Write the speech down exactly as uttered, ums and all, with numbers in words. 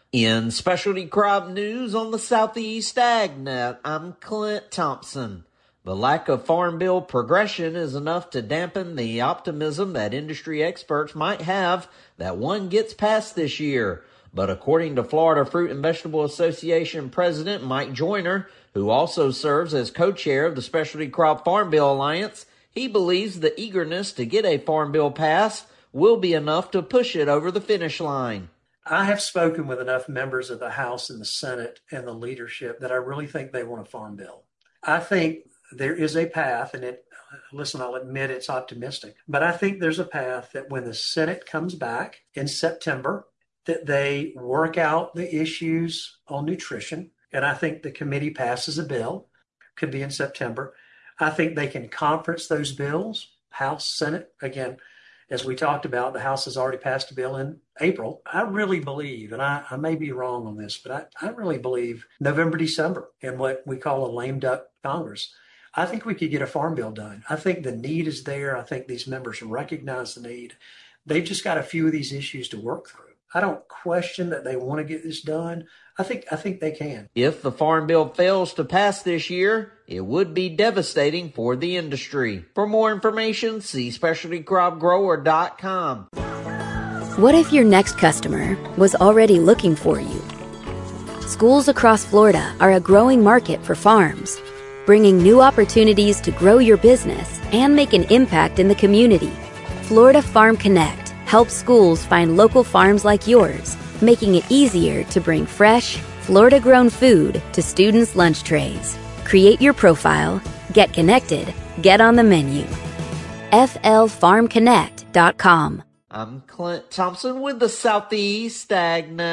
In specialty crop news on the Southeast AgNet, I'm Clint Thompson. The lack of Farm Bill progression is enough to dampen the optimism that industry experts might have that one gets passed this year. But according to Florida Fruit and Vegetable Association President Mike Joyner, who also serves as co-chair of the Specialty Crop Farm Bill Alliance, he believes the eagerness to get a Farm Bill passed will be enough to push it over the finish line. I have spoken with enough members of the House and the Senate and the leadership that I really think they want a farm bill. I think there is a path, and it, listen, I'll admit it's optimistic, but I think there's a path that when the Senate comes back in September, that they work out the issues on nutrition. And I think the committee passes a bill, could be in September. I think they can conference those bills, House, Senate, again, as we talked about, the House has already passed a bill in April. I really believe, and I, I may be wrong on this, but I, I really believe November, December in what we call a lame duck Congress. I think we could get a farm bill done. I think the need is there. I think these members recognize the need. They've just got a few of these issues to work through. I don't question that they want to get this done. I think I think they can. If the Farm Bill fails to pass this year, it would be devastating for the industry. For more information, see specialty crop grower dot com. What if your next customer was already looking for you? Schools across Florida are a growing market for farms, bringing new opportunities to grow your business and make an impact in the community. Florida Farm Connect helps schools find local farms like yours, making it easier to bring fresh, Florida-grown food to students' lunch trays. Create your profile, get connected, get on the menu. F L farm connect dot com. I'm Clint Thompson with the Southeast AgNet.